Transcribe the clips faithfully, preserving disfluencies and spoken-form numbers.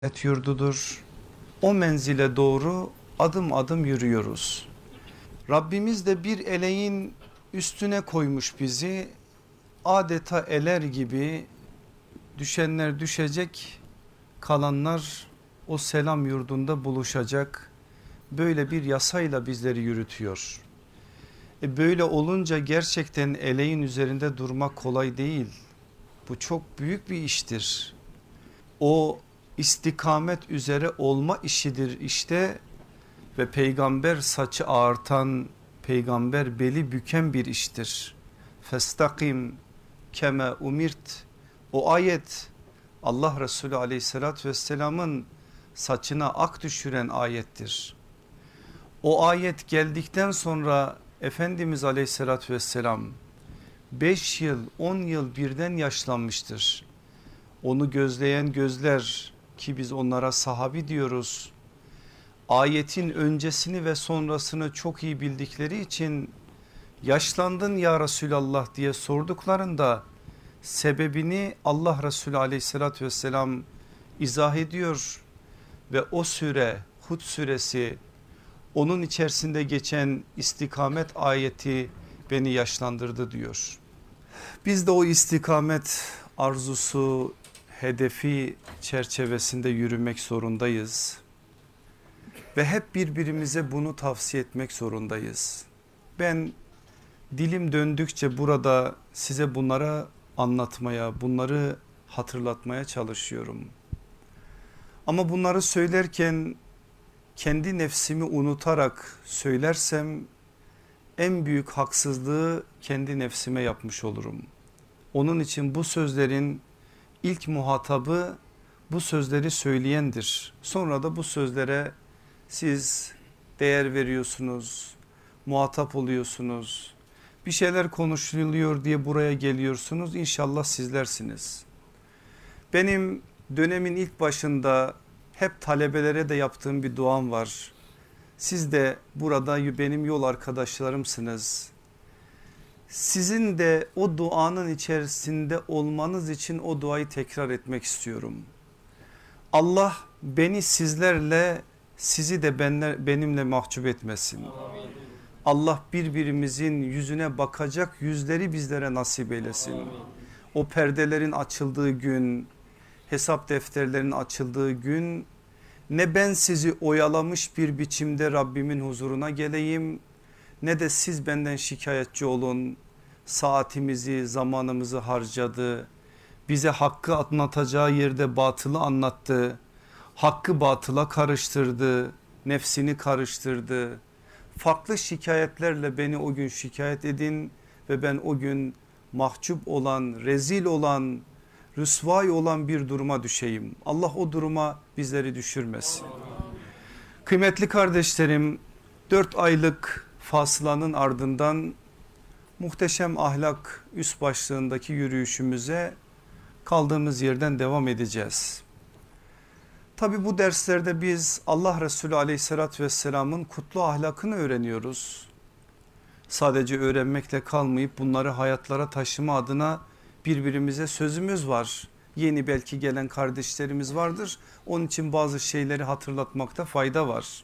Et yurdudur. O menzile doğru adım adım yürüyoruz. Rabbimiz de bir eleğin üstüne koymuş bizi. Adeta eler gibi düşenler düşecek, kalanlar o selam yurdunda buluşacak. Böyle bir yasayla bizleri yürütüyor. E böyle olunca gerçekten eleğin üzerinde durmak kolay değil. Bu çok büyük bir iştir. O istikamet üzere olma işidir işte ve peygamber saçı ağartan, peygamber beli büken bir iştir. Festakim keme umirt, o ayet Allah Resulü aleyhissalatü vesselamın saçına ak düşüren ayettir. O ayet geldikten sonra Efendimiz aleyhissalatü vesselam beş yıl on yıl birden yaşlanmıştır. Onu gözleyen gözler, ki biz onlara sahabi diyoruz, ayetin öncesini ve sonrasını çok iyi bildikleri için yaşlandın ya Resulallah diye sorduklarında sebebini Allah Resulü aleyhissalatü vesselam izah ediyor ve o süre Hud suresi, onun içerisinde geçen istikamet ayeti beni yaşlandırdı diyor. Biz de o istikamet arzusu, hedefi çerçevesinde yürümek zorundayız ve hep birbirimize bunu tavsiye etmek zorundayız. Ben dilim döndükçe burada size bunlara anlatmaya, bunları hatırlatmaya çalışıyorum. Ama bunları söylerken kendi nefsimi unutarak söylersem en büyük haksızlığı kendi nefsime yapmış olurum. Onun için bu sözlerin ilk muhatabı bu sözleri söyleyendir. Sonra da bu sözlere siz değer veriyorsunuz, muhatap oluyorsunuz. Bir şeyler konuşuluyor diye buraya geliyorsunuz. İnşallah sizlersiniz. Benim dönemin ilk başında hep talebelere de yaptığım bir duam var. Siz de burada benim yol arkadaşlarımsınız. Sizin de o duanın içerisinde olmanız için o duayı tekrar etmek istiyorum. Allah beni sizlerle, sizi de benle, benimle mahcup etmesin. Amin. Allah birbirimizin yüzüne bakacak yüzleri bizlere nasip eylesin. Amin. O perdelerin açıldığı gün, hesap defterlerinin açıldığı gün, ne ben sizi oyalamış bir biçimde Rabbimin huzuruna geleyim, ne de siz benden şikayetçi olun. Saatimizi, zamanımızı harcadı, bize hakkı anlatacağı yerde batılı anlattı, hakkı batıla karıştırdı, nefsini karıştırdı. Farklı şikayetlerle beni o gün şikayet edin ve ben o gün mahcup olan, rezil olan, rüsvay olan bir duruma düşeyim. Allah o duruma bizleri düşürmesin. Kıymetli kardeşlerim, dört aylık fasılanın ardından muhteşem ahlak üst başlığındaki yürüyüşümüze kaldığımız yerden devam edeceğiz. Tabi bu derslerde biz Allah Resulü aleyhissalatü vesselamın kutlu ahlakını öğreniyoruz. Sadece öğrenmekle kalmayıp bunları hayatlara taşıma adına birbirimize sözümüz var. Yeni belki gelen kardeşlerimiz vardır. Onun için bazı şeyleri hatırlatmakta fayda var.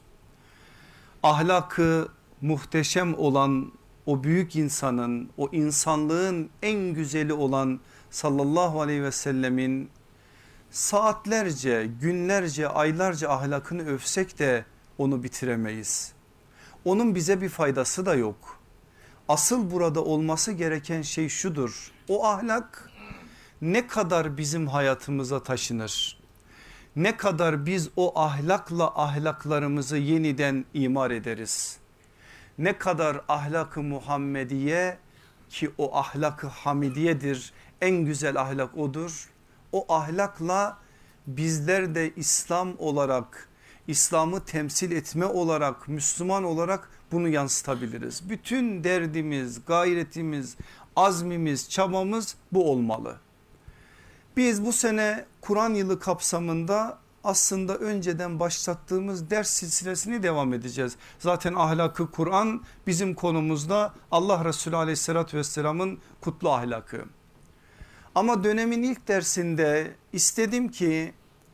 Ahlakı muhteşem olan o büyük insanın, o insanlığın en güzeli olan sallallahu aleyhi ve sellemin saatlerce, günlerce, aylarca ahlakını övsek de onu bitiremeyiz. Onun bize bir faydası da yok. Asıl burada olması gereken şey şudur: o ahlak ne kadar bizim hayatımıza taşınır, ne kadar biz o ahlakla ahlaklarımızı yeniden imar ederiz, ne kadar ahlak-ı Muhammediye, ki o ahlak-ı Hamidiyedir, en güzel ahlak odur. O ahlakla bizler de İslam olarak, İslam'ı temsil etme olarak, Müslüman olarak bunu yansıtabiliriz. Bütün derdimiz, gayretimiz, azmimiz, çabamız bu olmalı. Biz bu sene Kur'an yılı kapsamında aslında önceden başlattığımız ders silsilesini devam edeceğiz. Zaten ahlakı Kur'an bizim konumuzda, Allah Resulü aleyhissalatü vesselamın kutlu ahlakı. Ama dönemin ilk dersinde istedim ki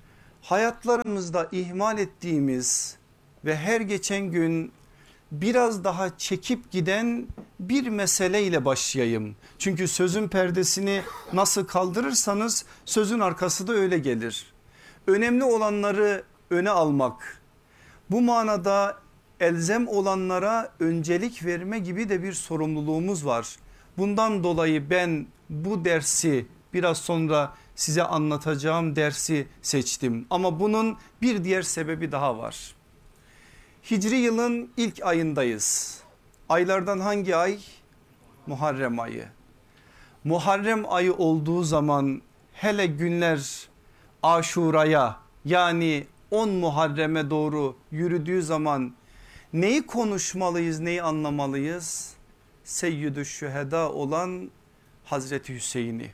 hayatlarımızda ihmal ettiğimiz ve her geçen gün biraz daha çekip giden bir meseleyle başlayayım. Çünkü sözün perdesini nasıl kaldırırsanız sözün arkası da öyle gelir. Önemli olanları öne almak, bu manada elzem olanlara öncelik verme gibi de bir sorumluluğumuz var. Bundan dolayı ben bu dersi biraz sonra size anlatacağım dersi seçtim. Ama bunun bir diğer sebebi daha var. Hicri yılın ilk ayındayız. Aylardan hangi ay? Muharrem ayı. Muharrem ayı olduğu zaman hele günler Aşura'ya yani on Muharrem'e doğru yürüdüğü zaman neyi konuşmalıyız, neyi anlamalıyız? Seyyidü şüheda olan Hazreti Hüseyin'i.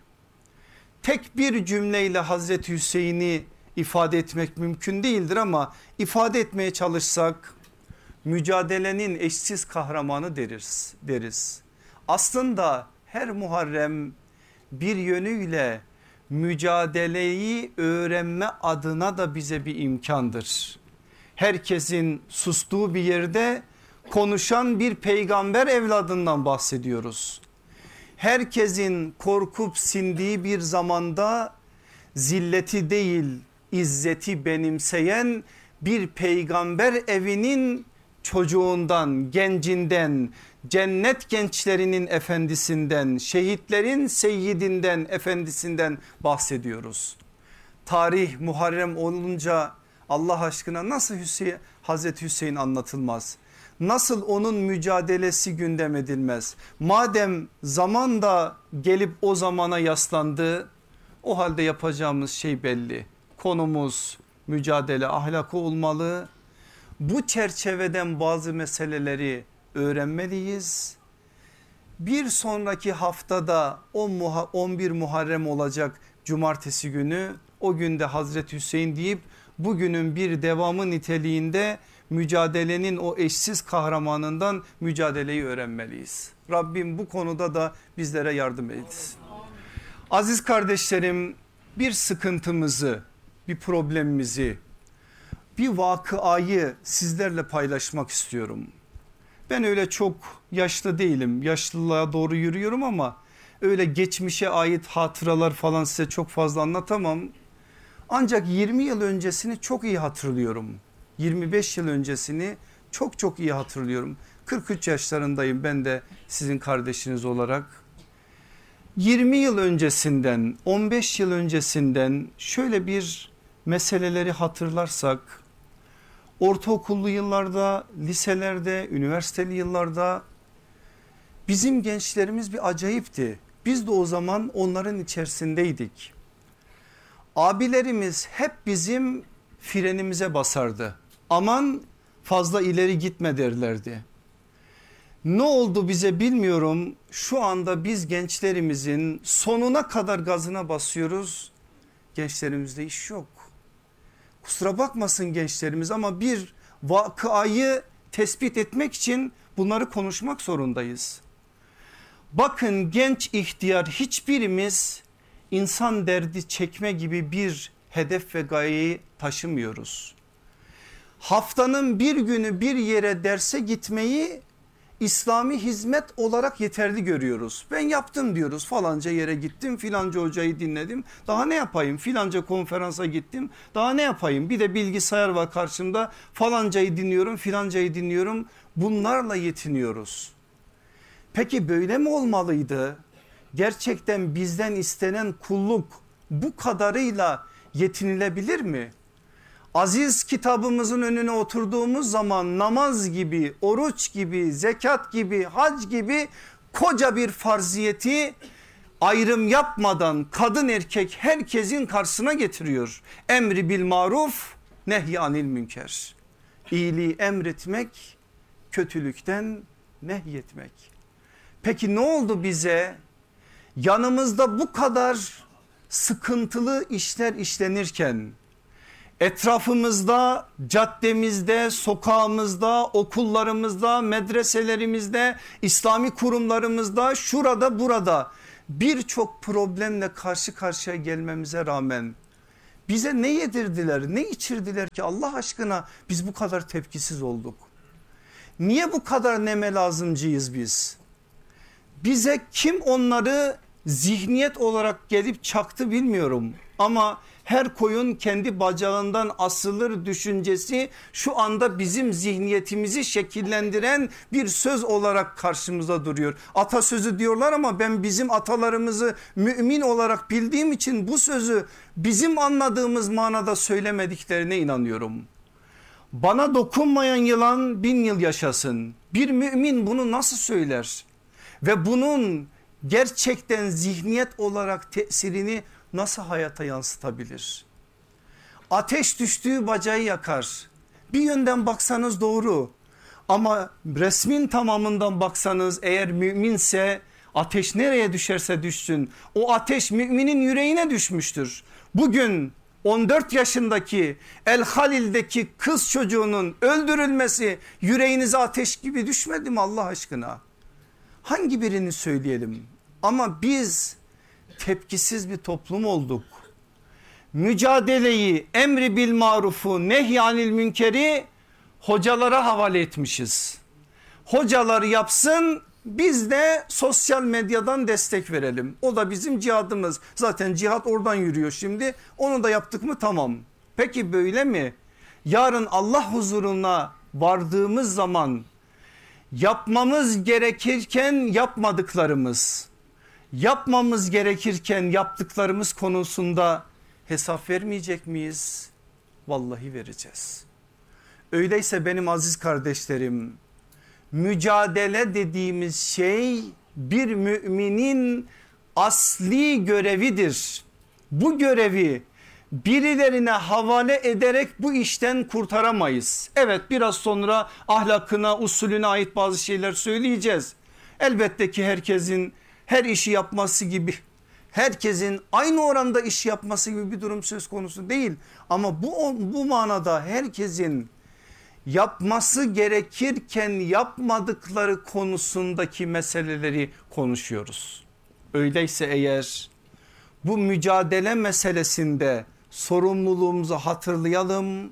Tek bir cümleyle Hazreti Hüseyin'i ifade etmek mümkün değildir ama ifade etmeye çalışsak mücadelenin eşsiz kahramanı deriz. deriz. Aslında her Muharrem bir yönüyle mücadeleyi öğrenme adına da bize bir imkandır. Herkesin sustuğu bir yerde konuşan bir peygamber evladından bahsediyoruz. Herkesin korkup sindiği bir zamanda zilleti değil izzeti benimseyen bir peygamber evinin çocuğundan, gencinden, cennet gençlerinin efendisinden, şehitlerin seyyidinden, efendisinden bahsediyoruz. Tarih Muharrem olunca Allah aşkına nasıl Hüseyin, Hazreti Hüseyin anlatılmaz? Nasıl onun mücadelesi gündem edilmez? Madem zaman da gelip o zamana yaslandı, o halde yapacağımız şey belli. Konumuz mücadele ahlakı olmalı. Bu çerçeveden bazı meseleleri öğrenmeliyiz. Bir sonraki haftada on bir Muharrem olacak cumartesi günü, o günde Hazreti Hüseyin deyip bugünün bir devamı niteliğinde mücadelenin o eşsiz kahramanından mücadeleyi öğrenmeliyiz. Rabbim bu konuda da bizlere yardım etsin. Aziz kardeşlerim, bir sıkıntımızı, bir problemimizi, bir vakıayı sizlerle paylaşmak istiyorum. Ben öyle çok yaşlı değilim, yaşlılığa doğru yürüyorum ama öyle geçmişe ait hatıralar falan size çok fazla anlatamam. Ancak yirmi yıl öncesini çok iyi hatırlıyorum. yirmi beş yıl öncesini çok çok iyi hatırlıyorum. kırk üç yaşlarındayım ben de sizin kardeşiniz olarak. yirmi yıl öncesinden, on beş yıl öncesinden şöyle bir meseleleri hatırlarsak, ortaokullu yıllarda, liselerde, üniversiteli yıllarda bizim gençlerimiz bir acayipti. Biz de o zaman onların içerisindeydik. Abilerimiz hep bizim frenimize basardı. Aman fazla ileri gitme derlerdi. Ne oldu bize bilmiyorum. Şu anda biz gençlerimizin sonuna kadar gazına basıyoruz. Gençlerimizde iş yok. Kusura bakmasın gençlerimiz ama bir vakayı tespit etmek için bunları konuşmak zorundayız. Bakın genç ihtiyar hiçbirimiz insan derdi çekme gibi bir hedef ve gayeyi taşımıyoruz. Haftanın bir günü bir yere derse gitmeyi İslami hizmet olarak yeterli görüyoruz. Ben yaptım diyoruz, falanca yere gittim, filanca hocayı dinledim, daha ne yapayım, filanca konferansa gittim, daha ne yapayım, bir de bilgisayar var karşımda, falancayı dinliyorum, filancayı dinliyorum, bunlarla yetiniyoruz. Peki böyle mi olmalıydı? Gerçekten bizden istenen kulluk bu kadarıyla yetinilebilir mi? Aziz kitabımızın önüne oturduğumuz zaman namaz gibi, oruç gibi, zekat gibi, hac gibi koca bir farziyeti ayrım yapmadan kadın erkek herkesin karşısına getiriyor. Emri bil maruf, nehy anil münker. İyiliği emretmek, kötülükten nehyetmek. Peki ne oldu bize? Yanımızda bu kadar sıkıntılı işler işlenirken, etrafımızda, caddemizde, sokağımızda, okullarımızda, medreselerimizde, İslami kurumlarımızda, şurada burada birçok problemle karşı karşıya gelmemize rağmen Bize ne yedirdiler, ne içirdiler ki Allah aşkına biz bu kadar tepkisiz olduk? Niye bu kadar neme lazımcıyız biz? Bize kim onları zihniyet olarak gelip çaktı bilmiyorum. Ama her koyun kendi bacağından asılır düşüncesi şu anda bizim zihniyetimizi şekillendiren bir söz olarak karşımıza duruyor. Atasözü diyorlar ama ben bizim atalarımızı mümin olarak bildiğim için bu sözü bizim anladığımız manada söylemediklerine inanıyorum. Bana dokunmayan yılan bin yıl yaşasın. Bir mümin bunu nasıl söyler? Ve bunun gerçekten zihniyet olarak tesirini nasıl hayata yansıtabilir? Ateş düştüğü bacağı yakar. Bir yönden baksanız doğru ama resmin tamamından baksanız eğer müminse ateş nereye düşerse düşsün o ateş müminin yüreğine düşmüştür. Bugün on dört yaşındaki El Halil'deki kız çocuğunun öldürülmesi yüreğinize ateş gibi düşmedi mi Allah aşkına? Hangi birini söyleyelim? Ama biz tepkisiz bir toplum olduk. Mücadeleyi, emri bil marufu, nehyanil münkeri hocalara havale etmişiz. Hocalar yapsın, biz de sosyal medyadan destek verelim. O da bizim cihadımız. Zaten cihat oradan yürüyor şimdi. Onu da yaptık mı tamam. Peki böyle mi? Yarın Allah huzuruna vardığımız zaman yapmamız gerekirken yapmadıklarımız, yapmamız gerekirken yaptıklarımız konusunda hesap vermeyecek miyiz? Vallahi vereceğiz. Öyleyse benim aziz kardeşlerim, mücadele dediğimiz şey bir müminin asli görevidir. Bu görevi birilerine havale ederek bu işten kurtaramayız. Evet, biraz sonra ahlakına, usulüne ait bazı şeyler söyleyeceğiz. Elbette ki herkesin her işi yapması gibi, herkesin aynı oranda iş yapması gibi bir durum söz konusu değil. Ama bu, bu manada herkesin yapması gerekirken yapmadıkları konusundaki meseleleri konuşuyoruz. Öyleyse eğer bu mücadele meselesinde sorumluluğumuzu hatırlayalım.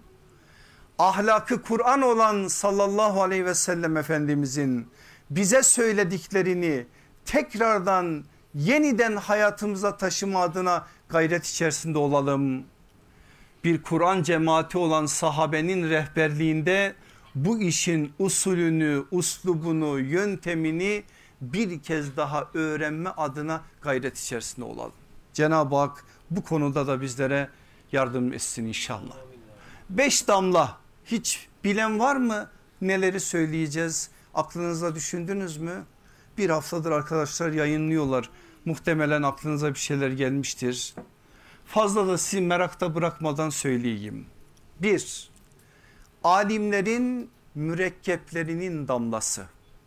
Ahlakı Kur'an olan sallallahu aleyhi ve sellem Efendimizin bize söylediklerini tekrardan yeniden hayatımıza taşıma adına gayret içerisinde olalım. Bir Kur'an cemaati olan sahabenin rehberliğinde bu işin usulünü, uslubunu, yöntemini bir kez daha öğrenme adına gayret içerisinde olalım. Cenab-ı Hak bu konuda da bizlere yardım etsin inşallah. Beş damla, hiç bilen var mı neleri söyleyeceğiz? Aklınızda düşündünüz mü? Bir haftadır arkadaşlar yayınlıyorlar. Muhtemelen aklınıza bir şeyler gelmiştir. Fazla da sizi merakta bırakmadan söyleyeyim. Bir, alimlerin mürekkeplerinin damlası.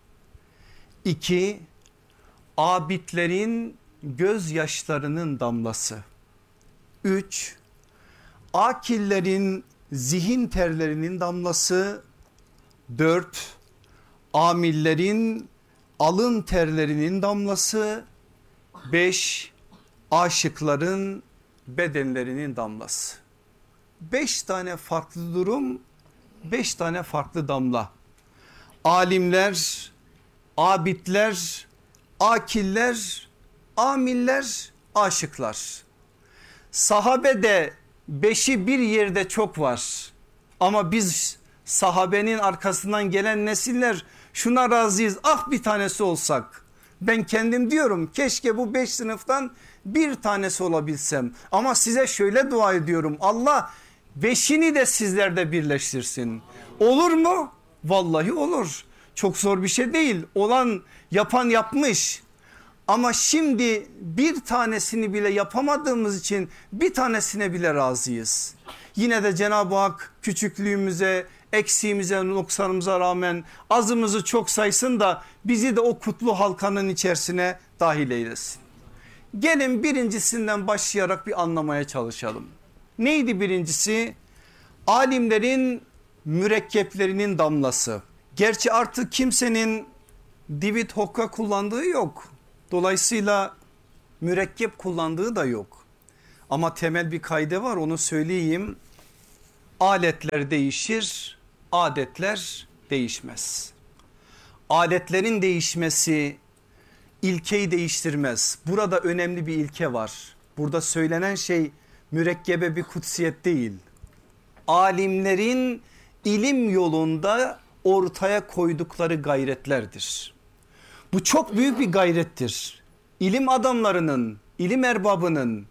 İki, abidlerin gözyaşlarının damlası. Üç, akillerin zihin terlerinin damlası. Dört, amillerin alın terlerinin damlası. Beş, aşıkların bedenlerinin damlası. Beş tane farklı durum, beş tane farklı damla. Alimler, abidler, akiller, amiller, aşıklar. Sahabede beşi bir yerde çok var. Ama biz sahabenin arkasından gelen nesiller şuna razıyız. Ah bir tanesi olsak. Ben kendim diyorum keşke bu beş sınıftan bir tanesi olabilsem. Ama size şöyle dua ediyorum. Allah beşini de sizlerde birleştirsin. Olur mu? Vallahi olur. Çok zor bir şey değil. Olan yapan yapmış. Ama şimdi bir tanesini bile yapamadığımız için bir tanesine bile razıyız. Yine de Cenab-ı Hak küçüklüğümüze, eksiğimize, noksanımıza rağmen azımızı çok saysın da bizi de o kutlu halkanın içerisine dahil eylesin. Gelin birincisinden başlayarak bir anlamaya çalışalım. Neydi birincisi? Alimlerin mürekkeplerinin damlası. Gerçi artık kimsenin divit hokka kullandığı yok. Dolayısıyla mürekkep kullandığı da yok. Ama temel bir kaide var, onu söyleyeyim. Aletler değişir, adetler değişmez. Aletlerin değişmesi ilkeyi değiştirmez. Burada önemli bir ilke var. Burada söylenen şey mürekkebe bir kutsiyet değil. Alimlerin ilim yolunda ortaya koydukları gayretlerdir. Bu çok büyük bir gayrettir. İlim adamlarının, ilim erbabının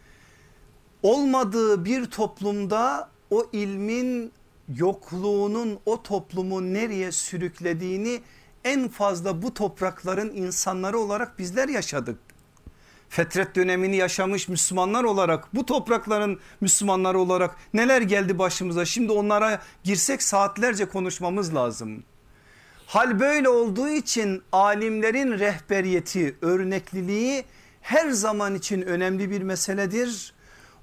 olmadığı bir toplumda o ilmin yokluğunun o toplumu nereye sürüklediğini en fazla bu toprakların insanları olarak bizler yaşadık. Fetret dönemini yaşamış Müslümanlar olarak, bu toprakların Müslümanları olarak neler geldi başımıza, şimdi onlara girsek saatlerce konuşmamız lazım. Hal böyle olduğu için alimlerin rehberiyeti, örnekliliği her zaman için önemli bir meseledir.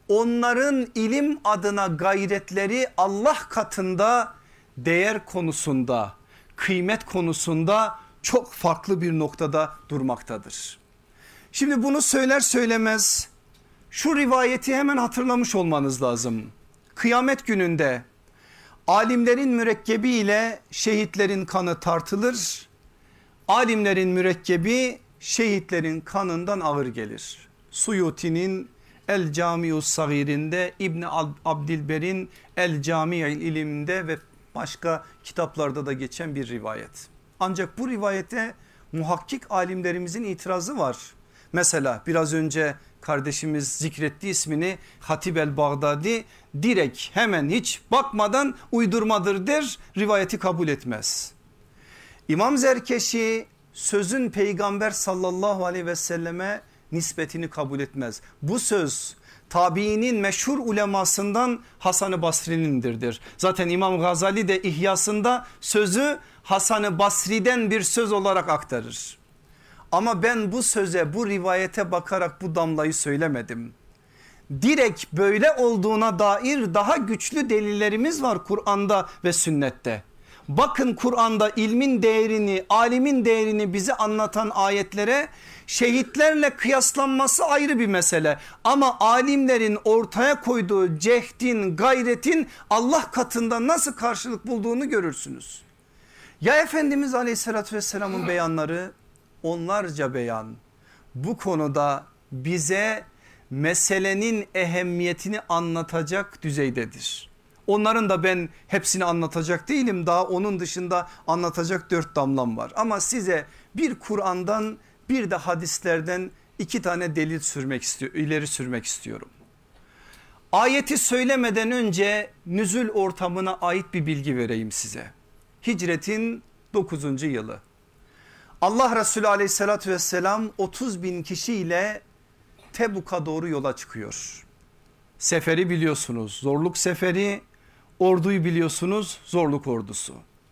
Onların ilim adına gayretleri Allah katında değer konusunda, kıymet konusunda çok farklı bir noktada durmaktadır. Şimdi bunu söyler söylemez şu rivayeti hemen hatırlamış olmanız lazım. Kıyamet gününde alimlerin mürekkebi ile şehitlerin kanı tartılır. Alimlerin mürekkebi şehitlerin kanından ağır gelir. Suyuti'nin El Camius Sagir'inde, İbni Abdilber'in El Cami'il İlim'de ve başka kitaplarda da geçen bir rivayet. Ancak bu rivayete muhakkik alimlerimizin itirazı var. Mesela biraz önce kardeşimiz zikretti ismini, Hatib el-Bağdadi direkt hemen hiç bakmadan uydurmadır der, rivayeti kabul etmez. İmam Zerkeşi sözün peygamber sallallahu aleyhi ve selleme nispetini kabul etmez. Bu söz tabiinin meşhur ulemasından Hasan-ı Basri'nindir. Zaten İmam Gazali de İhyasında sözü Hasan-ı Basri'den bir söz olarak aktarır. Ama ben bu söze, bu rivayete bakarak bu damlayı söylemedim. Direkt böyle olduğuna dair daha güçlü delillerimiz var Kur'an'da ve sünnette. Bakın Kur'an'da ilmin değerini, alimin değerini bize anlatan ayetlere şehitlerle kıyaslanması ayrı bir mesele. Ama alimlerin ortaya koyduğu cehdin, gayretin Allah katında nasıl karşılık bulduğunu görürsünüz. Ya Efendimiz Aleyhisselatü Vesselam'ın beyanları, onlarca beyan bu konuda bize meselenin ehemmiyetini anlatacak düzeydedir. Onların da ben hepsini anlatacak değilim, daha onun dışında anlatacak dört damlam var. Ama size bir Kur'an'dan bir de hadislerden iki tane delil sürmek istiyor, ileri sürmek istiyorum. Ayeti söylemeden önce nüzul ortamına ait bir bilgi vereyim size. Hicretin dokuzuncu yılı. Allah Resulü aleyhissalatü vesselam otuz bin kişiyle Tebuk'a doğru yola çıkıyor. Seferi biliyorsunuz, zorluk seferi, orduyu biliyorsunuz, zorluk ordusu.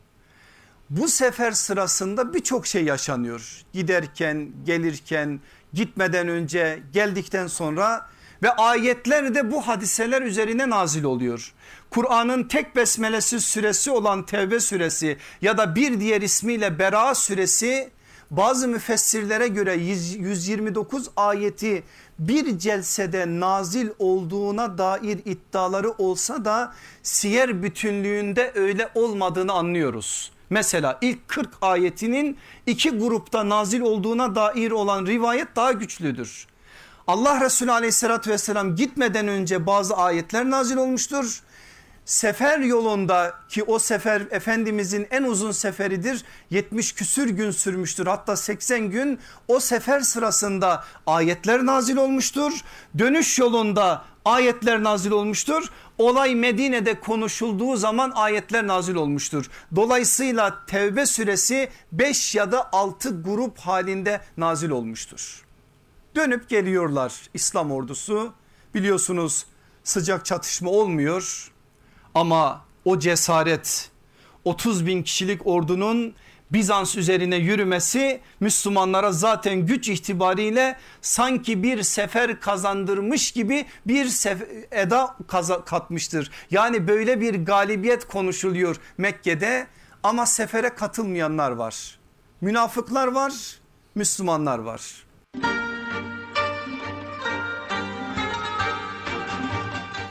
Bu sefer sırasında birçok şey yaşanıyor. Giderken, gelirken, gitmeden önce, geldikten sonra ve ayetler de bu hadiseler üzerine nazil oluyor. Kur'an'ın tek besmelesiz süresi olan Tevbe suresi ya da bir diğer ismiyle Bera suresi bazı müfessirlere göre yüz yirmi dokuz ayeti bir celsede nazil olduğuna dair iddiaları olsa da siyer bütünlüğünde öyle olmadığını anlıyoruz. Mesela ilk kırk ayetinin iki grupta nazil olduğuna dair olan rivayet daha güçlüdür. Allah Resulü aleyhissalatü vesselam gitmeden önce bazı ayetler nazil olmuştur. Sefer yolunda, ki o sefer Efendimizin en uzun seferidir, yetmiş küsür gün sürmüştür, hatta seksen gün, o sefer sırasında ayetler nazil olmuştur. Dönüş yolunda ayetler nazil olmuştur. Olay Medine'de konuşulduğu zaman ayetler nazil olmuştur. Dolayısıyla Tevbe suresi beş ya da altı grup halinde nazil olmuştur. Dönüp geliyorlar İslam ordusu, biliyorsunuz sıcak çatışma olmuyor. Ama o cesaret, otuz bin kişilik ordunun Bizans üzerine yürümesi Müslümanlara zaten güç itibariyle sanki bir sefer kazandırmış gibi bir eda katmıştır. Yani böyle bir galibiyet konuşuluyor Mekke'de ama sefere katılmayanlar var. Münafıklar var, Müslümanlar var.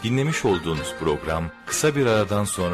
Dinlemiş olduğunuz program kısa bir aradan sonra